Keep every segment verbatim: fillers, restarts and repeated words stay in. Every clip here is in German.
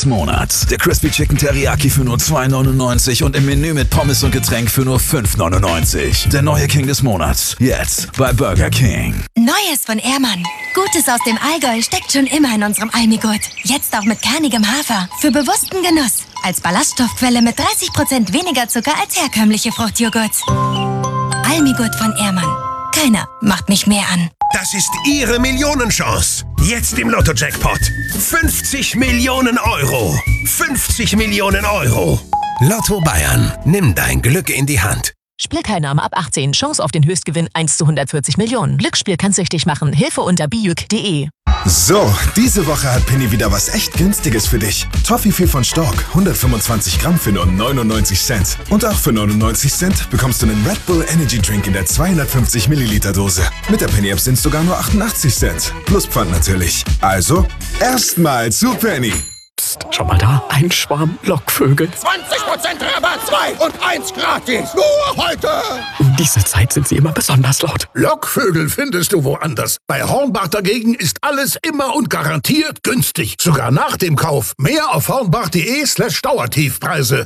des Monats. Der Crispy Chicken Teriyaki für nur zwei neunundneunzig und im Menü mit Pommes und Getränk für nur fünf neunundneunzig. Der neue King des Monats. Jetzt bei Burger King. Neues von Ehrmann. Gutes aus dem Allgäu steckt schon immer in unserem Almigurt. Jetzt auch mit kernigem Hafer. Für bewussten Genuss. Als Ballaststoffquelle mit dreißig Prozent weniger Zucker als herkömmliche Fruchtjoghurts. Almigurt von Ehrmann. Keiner macht mich mehr an. Das ist Ihre Millionenchance. Jetzt im Lotto-Jackpot. fünfzig Millionen Euro. fünfzig Millionen Euro. Lotto Bayern. Nimm dein Glück in die Hand. Spielteilnahme ab achtzehn. Chance auf den Höchstgewinn eins zu hundertvierzig Millionen. Glücksspiel kann süchtig machen. Hilfe unter bijuk punkt de. So, diese Woche hat Penny wieder was echt Günstiges für dich. Toffifee von Stork, hundertfünfundzwanzig Gramm für nur neunundneunzig Cent. Und auch für neunundneunzig Cent bekommst du einen Red Bull Energy Drink in der zweihundertfünfzig Milliliter Dose. Mit der Penny App sind es sogar nur achtundachtzig Cent. Plus Pfand natürlich. Also, erstmal zu Penny. Psst, schau mal da, ein Schwarm Lockvögel. zwanzig Prozent Rabatt, zwei und eins gratis. Nur heute. Um diese Zeit sind sie immer besonders laut. Lockvögel findest du woanders. Bei Hornbach dagegen ist alles immer und garantiert günstig. Sogar nach dem Kauf. Mehr auf hornbach.de slash Dauertiefpreise.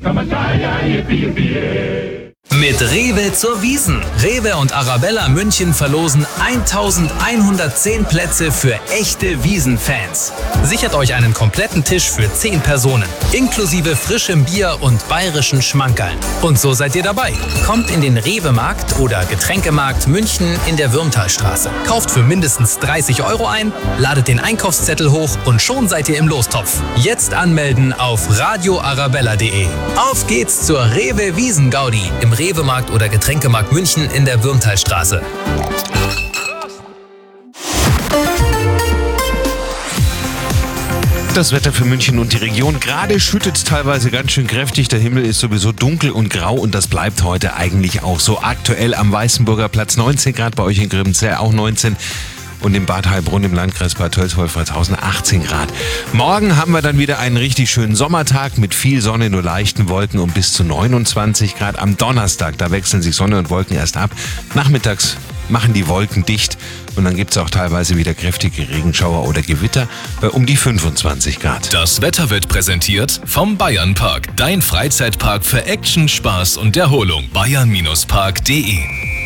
Mit Rewe zur Wiesn. Rewe und Arabella München verlosen eintausendeinhundertzehn Plätze für echte Wiesn-Fans. Sichert euch einen kompletten Tisch für zehn Personen, inklusive frischem Bier und bayerischen Schmankerln. Und so seid ihr dabei. Kommt in den Rewe-Markt oder Getränkemarkt München in der Würmtalstraße. Kauft für mindestens dreißig Euro ein, ladet den Einkaufszettel hoch und schon seid ihr im Lostopf. Jetzt anmelden auf radio arabella punkt de. Auf geht's zur Rewe Wiesn-Gaudi im Rewe-Markt oder Getränkemarkt München in der Würmtalstraße. Das Wetter für München und die Region. Gerade schüttet es teilweise ganz schön kräftig. Der Himmel ist sowieso dunkel und grau und das bleibt heute eigentlich auch so. Aktuell am Weißenburger Platz neunzehn Grad, bei euch in Grimmenzell auch neunzehn. Und in Bad Heilbrunn im Landkreis Bad Tölz-Wolfratshausen achtzehn Grad. Morgen haben wir dann wieder einen richtig schönen Sommertag mit viel Sonne, nur leichten Wolken um bis zu neunundzwanzig Grad. Am Donnerstag, da wechseln sich Sonne und Wolken erst ab. Nachmittags machen die Wolken dicht und dann gibt es auch teilweise wieder kräftige Regenschauer oder Gewitter bei um die fünfundzwanzig Grad. Das Wetter wird präsentiert vom Bayernpark. Dein Freizeitpark für Action, Spaß und Erholung. bayern Park punkt de.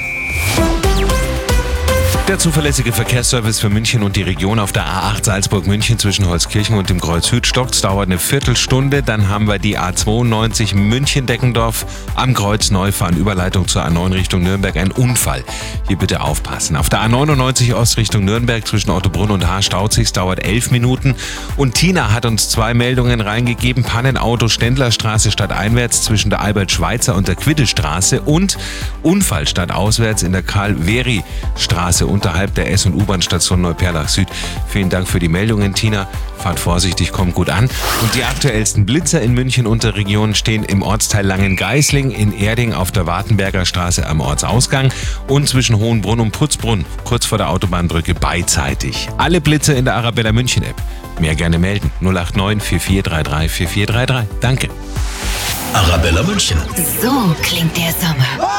Der zuverlässige Verkehrsservice für München und die Region auf der A acht Salzburg-München zwischen Holzkirchen und dem Kreuz Süd stockt. Dauert eine Viertelstunde. Dann haben wir die A zweiundneunzig München-Deckendorf am Kreuz Neufahren, Überleitung zur A neun Richtung Nürnberg. Ein Unfall. Hier bitte aufpassen. Auf der A neunundneunzig Ost Richtung Nürnberg zwischen Ottobrunn und Haar staut sich's, dauert elf Minuten. Und Tina hat uns zwei Meldungen reingegeben. Pannenauto Ständlerstraße stadteinwärts zwischen der Albert-Schweitzer und der Quiddestraße und Unfall stadtauswärts in der Karl-Veri-Straße unterhalb der S- und U-Bahn-Station Neuperlach Süd. Vielen Dank für die Meldungen, Tina. Fahrt vorsichtig, kommt gut an. Und die aktuellsten Blitzer in München und der Region stehen im Ortsteil Langengeisling, in Erding auf der Wartenberger Straße am Ortsausgang und zwischen Hohenbrunn und Putzbrunn, kurz vor der Autobahnbrücke beidseitig. Alle Blitzer in der Arabella München App. Mehr gerne melden. null acht neun vier vier drei drei vier vier drei drei. Danke. Arabella München. So klingt der Sommer.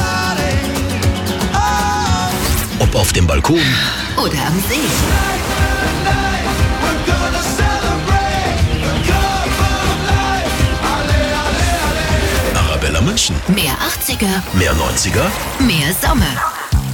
Ob auf dem Balkon Oder am See. Arabella München. Mehr achtziger. Mehr neunziger. Mehr Sommer.